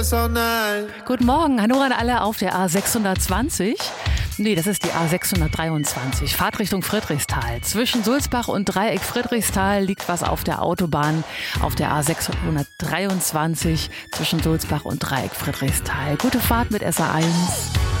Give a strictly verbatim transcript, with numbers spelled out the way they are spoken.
Guten Morgen, hallo an alle auf der A sechshundertzwanzig. Nee, das ist die A sechshundertdreiundzwanzig. Fahrtrichtung Friedrichsthal. Zwischen Sulzbach und Dreieck Friedrichsthal liegt was auf der Autobahn. Auf der A sechshundertdreiundzwanzig zwischen Sulzbach und Dreieck Friedrichsthal. Gute Fahrt mit S A eins.